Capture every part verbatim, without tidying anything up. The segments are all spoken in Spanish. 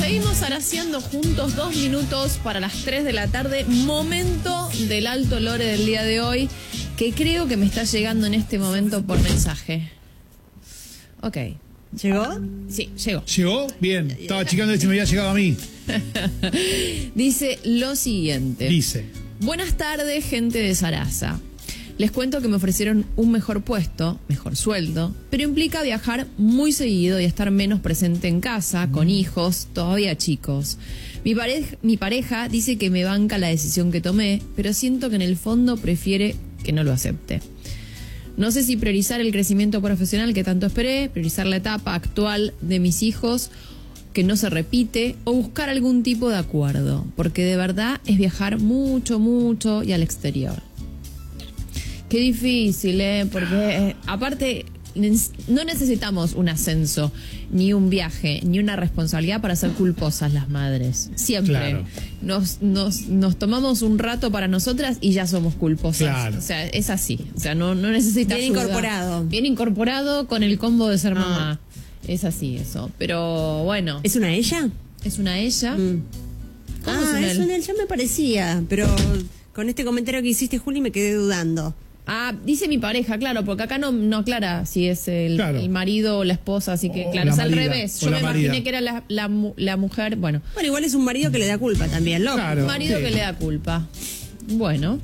seguimos araciando juntos, dos minutos para las tres de la tarde. Momento del Alto Lore del día de hoy, que creo que me está llegando en este momento por mensaje. Ok. ¿Llegó? Sí, llegó. ¿Llegó? Bien. Estaba checando si me había llegado a mí. Dice lo siguiente. Dice. Buenas tardes, gente de Sarasa. Les cuento que me ofrecieron un mejor puesto, mejor sueldo, pero implica viajar muy seguido y estar menos presente en casa, con hijos, todavía chicos. Mi, parej- mi pareja dice que me banca la decisión que tomé, pero siento que en el fondo prefiere que no lo acepte. No sé si priorizar el crecimiento profesional que tanto esperé, priorizar la etapa actual de mis hijos que no se repite, o buscar algún tipo de acuerdo, porque de verdad es viajar mucho, mucho y al exterior. Qué difícil, ¿eh? Porque eh, aparte no necesitamos un ascenso, ni un viaje, ni una responsabilidad para ser culposas las madres. Siempre Claro. nos, nos, nos tomamos un rato para nosotras y ya somos culposas. Claro. O sea, es así. O sea, no, no necesitas Bien ayuda. incorporado. Bien incorporado con el combo de ser Ah. mamá. Es así eso. Pero bueno, ¿Es una ella? es una ella. Mm. ¿Cómo Ah, es una es él? una él, ya me parecía, pero con este comentario que hiciste, Juli, me quedé dudando. Ah, dice mi pareja, claro, porque acá no, no aclara si es el, Claro. el marido o la esposa, así que O claro, la es al marida, revés. o Yo la me marida. imaginé que era la, la, mu- la mujer, bueno, Bueno, igual es un marido que le da culpa también, loco. Claro. un marido sí. que le da culpa. Bueno,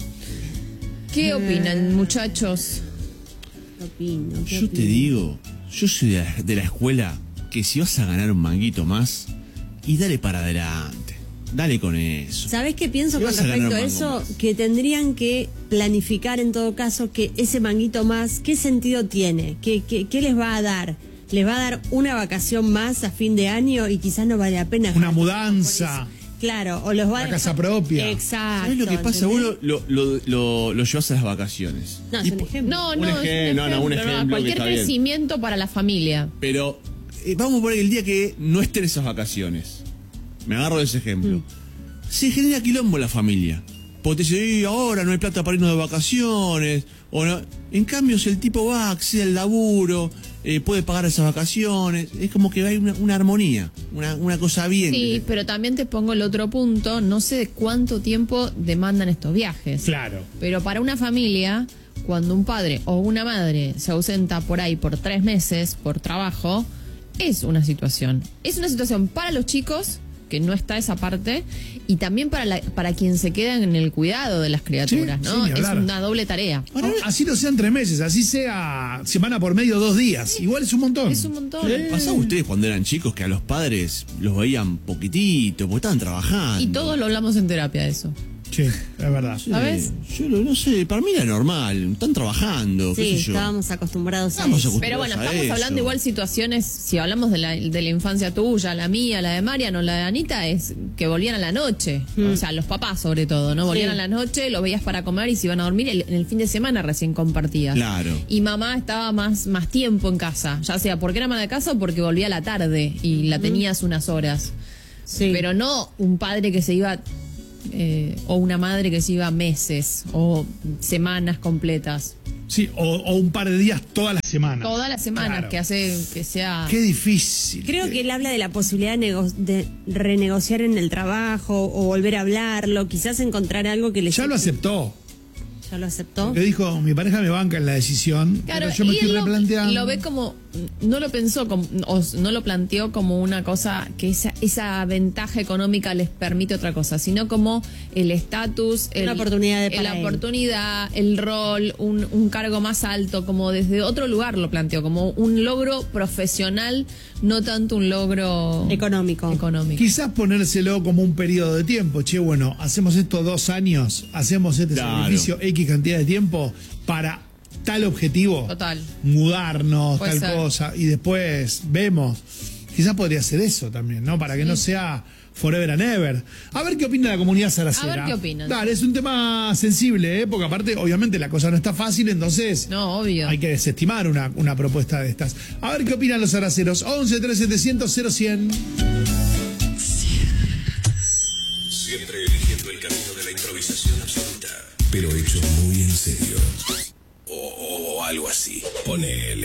¿qué Eh. opinan, muchachos? ¿Qué opino? ¿Qué Yo opino? te digo, yo soy de la, de la escuela que si vas a ganar un manguito más, y dale para adelante, dale con eso. ¿Sabés qué pienso Si con vas a ganar respecto a un eso? mango más. Que tendrían que planificar en todo caso que ese manguito más, ¿qué sentido tiene? ¿Qué, qué, qué les va a dar? ¿Les va a dar una vacación más a fin de año y quizás no vale la pena? Una gastar mudanza. por eso? Claro, o los va a La dejar- casa propia. Exacto. ¿Sabes lo que pasa? ¿entendés? Uno lo, lo, lo, lo llevas a las vacaciones. No, Y es un po- ejemplo. No, Un no, es ejemplo, no, no, un ejemplo que cualquier está bien. crecimiento para la familia. Pero eh, vamos a poner el día que no estén esas vacaciones. Me agarro de ese ejemplo. Mm. Se genera quilombo en la familia. Porque te dice, "Eh, ahora no hay plata para irnos de vacaciones. O no. En cambio, si el tipo va, accede al laburo, eh, puede pagar esas vacaciones, es como que hay una, una armonía, una, una cosa bien. Sí, pero también te pongo el otro punto, no sé de cuánto tiempo demandan estos viajes. Claro. Pero para una familia, cuando un padre o una madre se ausenta por ahí por tres meses por trabajo, es una situación. Es una situación para los chicos, que no está esa parte, y también para la, para quien se queda en el cuidado de las criaturas, Sí, ¿no? sí, ni Es hablar. una doble tarea. No, así no sean tres meses, así sea semana por medio, dos días. Igual es un montón. Es un montón. ¿Pasaba a ustedes cuando eran chicos que a los padres los veían poquitito, porque estaban trabajando? Y todos lo hablamos en terapia, eso. Sí, es verdad. Sí, ¿Sabes? Yo lo- no sé, para mí era normal, están trabajando, qué Sí, sé yo. estábamos acostumbrados a Estamos eso. acostumbrados. Pero bueno, a estamos eso. hablando igual situaciones, si hablamos de la, de la infancia tuya, la mía, la de Mariano, la de Anita, es que volvían a la noche. O sea, los papás sobre todo, ¿no? Volvían Sí. a la noche, los veías para comer y se iban a dormir. El- en el fin de semana recién compartías. Claro. Y mamá estaba más, más tiempo en casa, ya sea porque era ama de casa o porque volvía a la tarde y la tenías unas horas. Sí. Pero no un padre que se iba... eh, o una madre que se iba meses o semanas completas. Sí, o, o un par de días todas las semanas. Todas las semanas, Claro. que hace que sea... Qué difícil. Creo que él habla de la posibilidad de, nego- de renegociar en el trabajo o volver a hablarlo, quizás encontrar algo que le... Ya lo aceptó. ¿Ya lo aceptó? Le dijo, mi pareja me banca en la decisión, Claro, pero yo me y estoy él lo, replanteando. lo ve como, no lo pensó, como, o no lo planteó como una cosa que esa, esa ventaja económica les permite otra cosa, sino como el estatus, el- Una oportunidad de la para él. oportunidad, el rol, un, un cargo más alto, como desde otro lugar lo planteó, como un logro profesional, no tanto un logro Económico. económico. Quizás ponérselo como un periodo de tiempo. Che, bueno, hacemos esto dos años, hacemos este Claro. sacrificio X cantidad de tiempo para tal objetivo. Total. Mudarnos, Puede tal ser. cosa. Y después vemos. Quizás podría ser eso también, ¿no? Para que no sea forever and ever. A ver qué opina la comunidad saracena. A ver qué opinan. Dale, es un tema sensible, ¿eh? Porque aparte, obviamente, la cosa no está fácil, entonces... No, obvio. Hay que desestimar una, una propuesta de estas. A ver qué opinan los araceros. once, tres, setecientos, cero, cien. Siempre eligiendo el camino de la improvisación absoluta, pero hecho muy en serio. O, o algo así. Ponele.